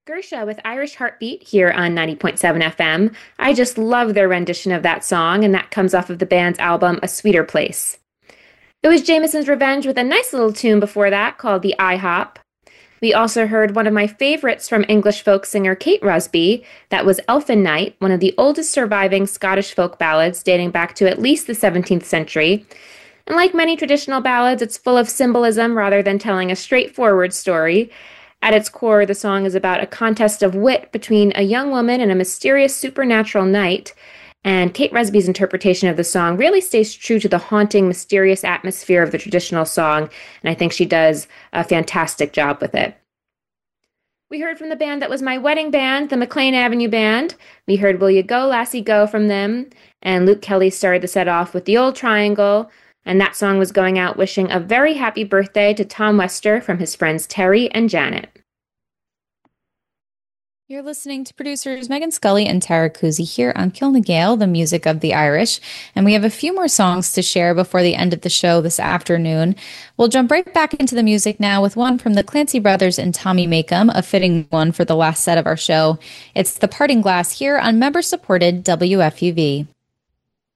Gersha with Irish Heartbeat here on 90.7 FM. I just love their rendition of that song, and that comes off of the band's album A Sweeter Place. It was Jameson's Revenge with a nice little tune before that called The IHOP. We also heard one of my favorites from English folk singer Kate Rusby. That was Elfin Night, one of the oldest surviving Scottish folk ballads dating back to at least the 17th century. And like many traditional ballads, it's full of symbolism rather than telling a straightforward story. At its core, the song is about a contest of wit between a young woman and a mysterious supernatural knight. And Kate Rusby's interpretation of the song really stays true to the haunting, mysterious atmosphere of the traditional song, and I think she does a fantastic job with it. We heard from the band that was my wedding band, the McLean Avenue Band. We heard Will You Go, Lassie Go from them, and Luke Kelly started the set off with The Old Triangle, and that song was going out wishing a very happy birthday to Tom Wester from his friends Terry and Janet. You're listening to producers Megan Scully and Tara Kuzi here on Kilna Gale, the music of the Irish. And we have a few more songs to share before the end of the show this afternoon. We'll jump right back into the music now with one from the Clancy Brothers and Tommy Makem, a fitting one for the last set of our show. It's The Parting Glass here on member-supported WFUV.